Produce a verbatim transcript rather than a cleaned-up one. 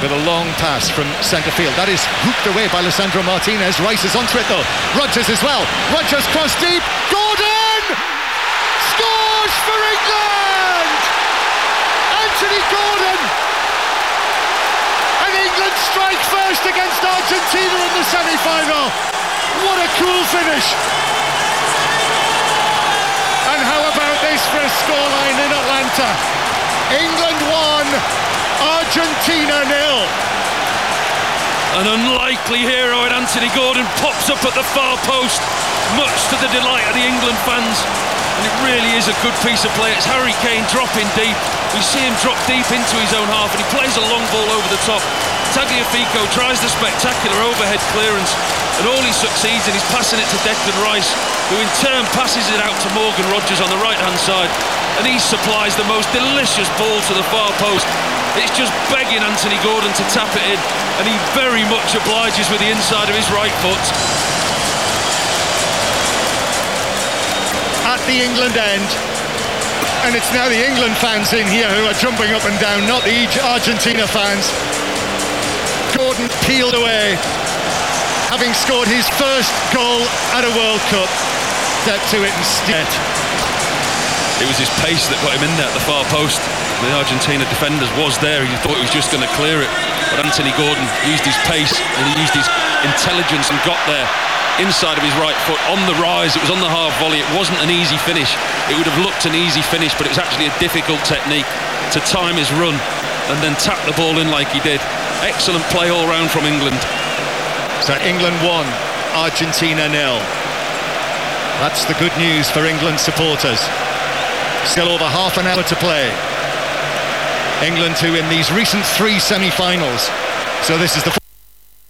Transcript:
with a long pass from centre field. That is hooked away by Lisandro Martinez. Rice is onto it though. Rodgers as well. Rodgers cross deep. Gordon scores for England! Anthony Gordon! And England strike first against Argentina in the semi-final. What a cool finish! And how about this for a scoreline in Atlanta? England won, Argentina nil. An unlikely hero in Anthony Gordon pops up at the far post, much to the delight of the England fans. And it really is a good piece of play. It's Harry Kane dropping deep. We see him drop deep into his own half, and he plays a long ball over the top. Tagliafico tries the spectacular overhead clearance, and all he succeeds in is passing it to Declan Rice, who in turn passes it out to Morgan Rodgers on the right-hand side, and he supplies the most delicious ball to the far post. It's just begging Anthony Gordon to tap it in, and he very much obliges with the inside of his right foot. At the England end, and it's now the England fans in here who are jumping up and down, not the Argentina fans. Gordon peeled away, having scored his first goal at a World Cup. Step to it instead. It was his pace that got him in there at the far post. The Argentina defenders was there. He thought he was just going to clear it, but Anthony Gordon used his pace and he used his intelligence and got there inside of his right foot on the rise. It was on the half volley. It wasn't an easy finish. It would have looked an easy finish, but it was actually a difficult technique to time his run and then tap the ball in like he did. Excellent play all round from England. So England won, Argentina nil. That's the good news for England supporters. Still over half an hour to play. England who in these recent three semi-finals. So this is the